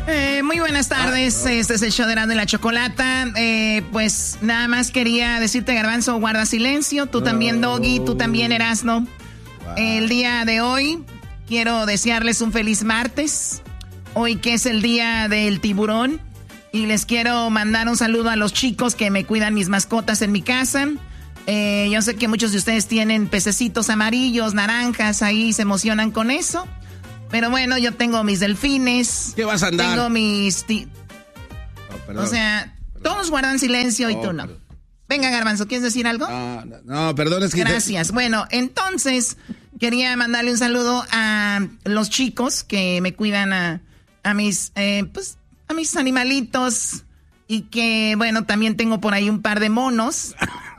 Muy buenas tardes, este es el show de Erasmo y la Chocolata. Pues nada más quería decirte, Garbanzo, guarda silencio. Tú también, Doggy, tú también, Erasmo. El día de hoy quiero desearles un feliz martes. Hoy que es el día del tiburón. Y les quiero mandar un saludo a los chicos que me cuidan mis mascotas en mi casa. Yo sé que muchos de ustedes tienen pececitos amarillos, naranjas, ahí se emocionan con eso. Pero bueno, yo tengo mis delfines. ¿Qué vas a andar? Tengo mis... O sea, todos guardan silencio y tú no. Perdón. Venga, Garbanzo, ¿quieres decir algo? No, perdón, es que... Gracias. Bueno, entonces, quería mandarle un saludo a los chicos que me cuidan a mis, a mis animalitos. Y que, bueno, también tengo por ahí un par de monos.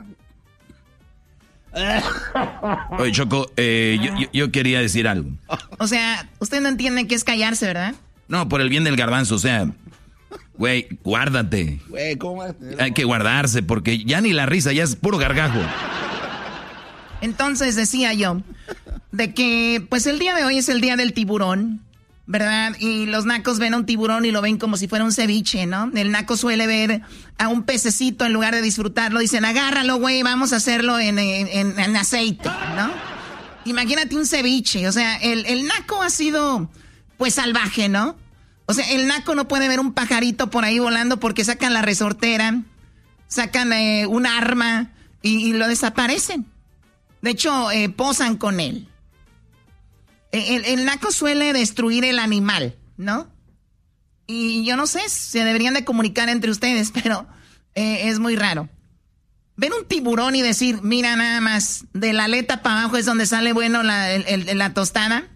Oye, Choco, yo quería decir algo. O sea, usted no entiende qué es callarse, ¿verdad? No, por el bien del Garbanzo, o sea, güey, guárdate. Güey, ¿cómo? Hay que guardarse porque ya ni la risa, ya es puro gargajo. Entonces decía yo, de que pues el día de hoy es el día del tiburón, ¿verdad? Y los nacos ven a un tiburón y lo ven como si fuera un ceviche, ¿no? El naco suele ver a un pececito en lugar de disfrutarlo. Dicen, agárralo, güey, vamos a hacerlo en aceite, ¿no? Imagínate un ceviche. O sea, el naco ha sido, pues, salvaje, ¿no? O sea, el naco no puede ver un pajarito por ahí volando porque sacan la resortera, sacan un arma y lo desaparecen. De hecho, posan con él. El naco suele destruir el animal, ¿no? Y yo no sé, se deberían de comunicar entre ustedes, pero es muy raro. Ver un tiburón y decir, mira nada más, de la aleta para abajo es donde sale bueno la tostada.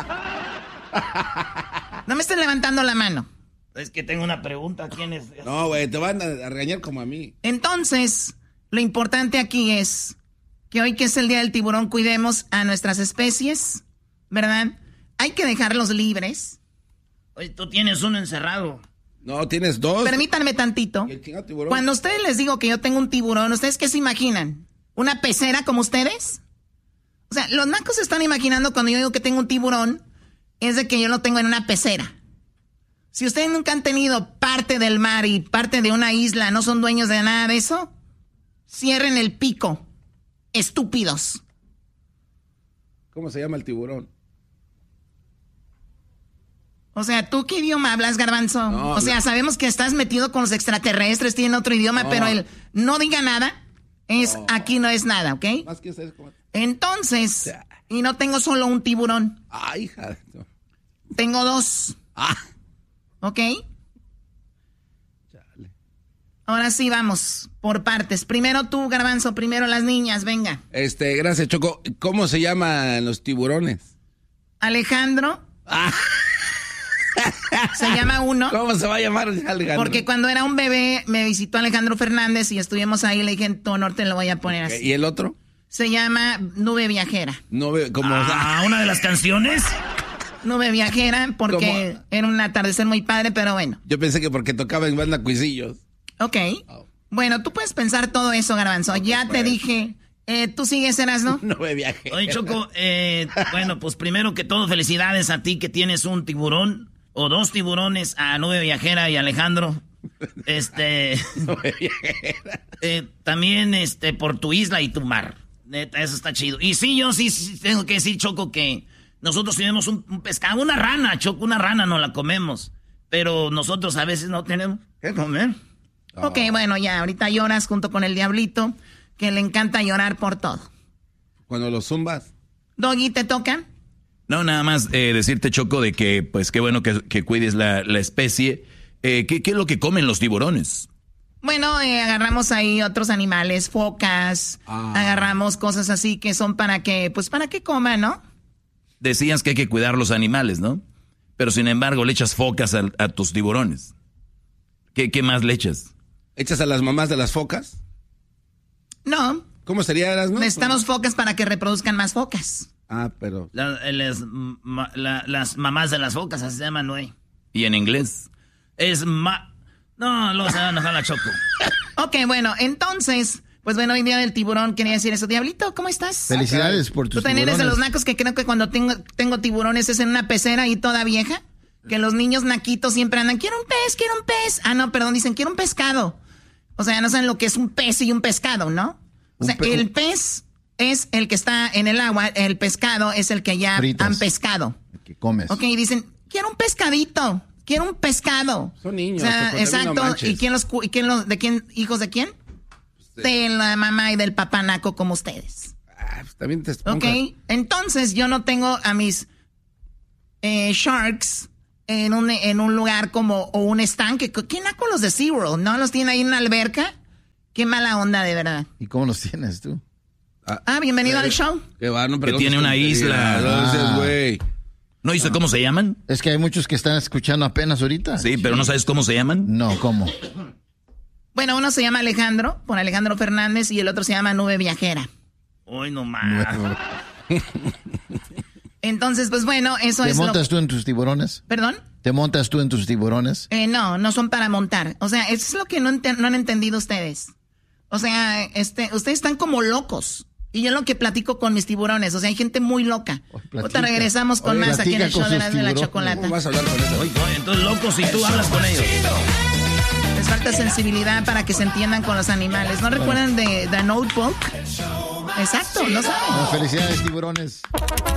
No me estés levantando la mano. Es que tengo una pregunta, ¿quién es? No, güey, te van a regañar como a mí. Entonces, lo importante aquí es que hoy que es el día del tiburón, cuidemos a nuestras especies, ¿verdad? Hay que dejarlos libres. Oye, tú tienes uno encerrado. No, tienes dos. Permítanme tantito. Cuando ustedes les digo que yo tengo un tiburón, ¿ustedes qué se imaginan? ¿Una pecera como ustedes? O sea, los nacos se están imaginando cuando yo digo que tengo un tiburón, es de que yo lo tengo en una pecera. Si ustedes nunca han tenido parte del mar y parte de una isla, no son dueños de nada de eso, cierren el pico. Estúpidos. ¿Cómo se llama el tiburón? O sea, ¿tú qué idioma hablas, Garbanzo? No, o sea, sabemos que estás metido con los extraterrestres, tienen otro idioma, pero el no diga nada es aquí no es nada, ¿ok? Más que ustedes, ¿cómo? Entonces, y no tengo solo un tiburón. Ay, hija. Tengo dos. ¿Ok? Chale. Ahora sí, vamos, por partes. Primero tú, Garbanzo, primero las niñas, venga. Gracias, Choco. ¿Cómo se llaman los tiburones? Alejandro. Se llama uno. ¿Cómo se va a llamar Alejandro? Porque cuando era un bebé me visitó Alejandro Fernández y estuvimos ahí, le dije, en tu honor te lo voy a poner así. ¿Y el otro? Se llama Nube Viajera. Nube, ¿cómo? ¿Una de las canciones? Nube Viajera, porque era un atardecer muy padre, pero bueno. Yo pensé que porque tocaba en banda Cuisillos. Ok. Bueno, tú puedes pensar todo eso, Garbanzo. Ya te dije, tú sigues, Erasmo. Nube Viajera. Oye, Choco, bueno, pues primero que todo, felicidades a ti que tienes un tiburón o dos tiburones, a Nube Viajera y Alejandro. Nube Viajera. También por tu isla y tu mar. Neta, eso está chido. Y sí, yo sí tengo que decir, Choco, que nosotros tenemos un pescado, una rana, Choco, una rana no la comemos. Pero nosotros a veces no tenemos que comer. Ok, bueno, ya, ahorita lloras junto con el diablito, que le encanta llorar por todo. Cuando los zumbas. Doggy, ¿te toca? No, nada más decirte, Choco, de que, pues, qué bueno que cuides la especie. ¿Qué es lo que comen los tiburones? Bueno, agarramos ahí otros animales, focas, agarramos cosas así que son para que coman, ¿no? Decías que hay que cuidar los animales, ¿no? Pero sin embargo le echas focas a tus tiburones. ¿Qué más le echas? ¿Echas a las mamás de las focas? No. ¿Cómo sería, Erasmo? Necesitamos focas para que reproduzcan más focas. Pero... Las mamás de las focas, así se llaman, güey. ¿Y en inglés? No, luego se van a enojar la Choco. Ok, bueno, entonces, pues bueno, hoy día del tiburón quería decir eso. Diablito, ¿cómo estás? Felicidades por tus tiburones. ¿Tú también eres de los nacos que creo que cuando tengo tiburones es en una pecera y toda vieja? Que los niños naquitos siempre andan, quiero un pez. Ah, no, perdón, dicen, quiero un pescado. O sea, no saben lo que es un pez y un pescado, ¿no? O sea, el pez es el que está en el agua, el pescado es el que ya han pescado. Que comes. Ok, dicen, quiero un pescadito, quiero un pescado. Son niños. O sea, exacto. No, ¿Y de quién, hijos de quién? De la mamá y del papá naco como ustedes. Pues también te Ok, entonces yo no tengo a mis sharks en un lugar o un estanque. ¿Qué naco los de SeaWorld? ¿No los tienen ahí en una alberca? Qué mala onda, de verdad. ¿Y cómo los tienes tú? Bienvenido al show. Que tiene una isla. ¿No dice cómo se llaman? Es que hay muchos que están escuchando apenas ahorita. Sí, pero ¿no sabes cómo se llaman? No, ¿cómo? Bueno, uno se llama Alejandro, por Alejandro Fernández, y el otro se llama Nube Viajera. Hoy nomás. Entonces, pues bueno, eso es ¿Te montas tú en tus tiburones? ¿Perdón? ¿Te montas tú en tus tiburones? No son para montar. O sea, eso es lo que no han entendido ustedes. O sea, ustedes están como locos. Y yo lo que platico con mis tiburones. O sea, hay gente muy loca. Ahorita regresamos con más aquí en el show de la Chocolata. ¿Cómo vas a hablar con eso? Oye, entonces locos y tú hablas con ellos. Les falta sensibilidad para que se entiendan con los animales. ¿No recuerdan de The Notebook? Exacto, no saben. Felicidades, tiburones.